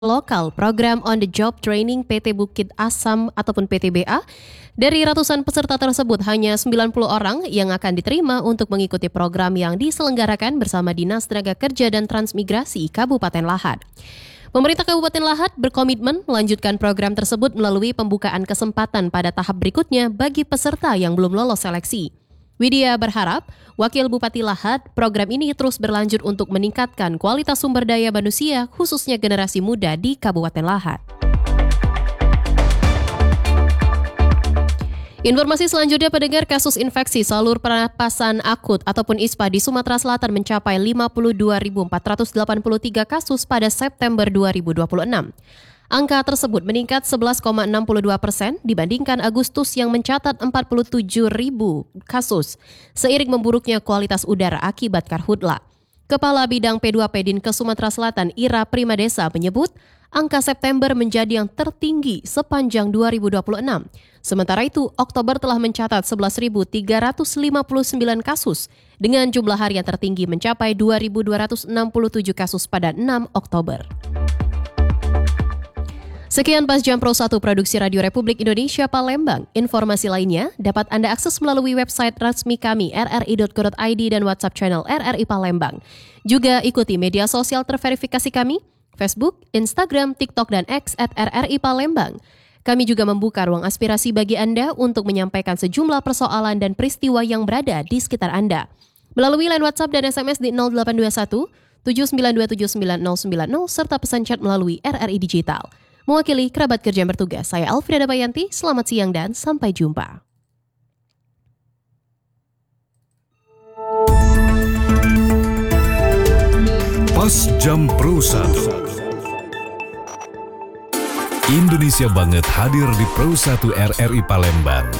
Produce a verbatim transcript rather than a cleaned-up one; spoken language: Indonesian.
lokal program on the job training P T Bukit Asam ataupun P T B A. Dari ratusan peserta tersebut hanya sembilan puluh orang yang akan diterima untuk mengikuti program yang diselenggarakan bersama Dinas Tenaga Kerja dan Transmigrasi Kabupaten Lahad. Pemerintah Kabupaten Lahad berkomitmen melanjutkan program tersebut melalui pembukaan kesempatan pada tahap berikutnya bagi peserta yang belum lolos seleksi. Widya berharap, Wakil Bupati Lahad, program ini terus berlanjut untuk meningkatkan kualitas sumber daya manusia, khususnya generasi muda di Kabupaten Lahad. Informasi selanjutnya, pendengar, kasus infeksi salur pernapasan akut ataupun I S P A di Sumatera Selatan mencapai lima puluh dua ribu empat ratus delapan puluh tiga kasus pada September dua ribu dua puluh enam. Angka tersebut meningkat sebelas koma enam puluh dua persen dibandingkan Agustus yang mencatat empat puluh tujuh ribu kasus, seiring memburuknya kualitas udara akibat karhutla. Kepala Bidang P dua P Dinkes Sumatera Selatan Ira Primadesa menyebut, angka September menjadi yang tertinggi sepanjang dua ribu dua puluh enam. Sementara itu, Oktober telah mencatat sebelas ribu tiga ratus lima puluh sembilan kasus, dengan jumlah harian tertinggi mencapai dua ribu dua ratus enam puluh tujuh kasus pada enam Oktober. Sekian Pas Jam Pro satu Produksi Radio Republik Indonesia Palembang. Informasi lainnya dapat Anda akses melalui website resmi kami r r i dot co dot i d dan WhatsApp channel R R I Palembang. Juga ikuti media sosial terverifikasi kami, Facebook, Instagram, TikTok, dan X at R R I Palembang. Kami juga membuka ruang aspirasi bagi Anda untuk menyampaikan sejumlah persoalan dan peristiwa yang berada di sekitar Anda. Melalui line WhatsApp dan S M S di nol delapan dua satu tujuh sembilan dua tujuh sembilan nol sembilan nol serta pesan chat melalui R R I Digital. Mewakili kerabat kerja yang bertugas, saya Alfreda Bayanti, selamat siang dan sampai jumpa. Pas Jam Pro satu. Indonesia Banget hadir di Pro satu R R I Palembang